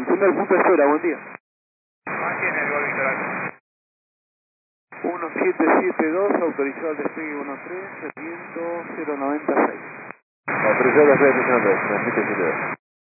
Primer punto de fuera, buen día. Mantiene el gol Víctor Alfa. 1772, autorizado al despegue 13, viento 096. Autorizado a la 3, transmite 72.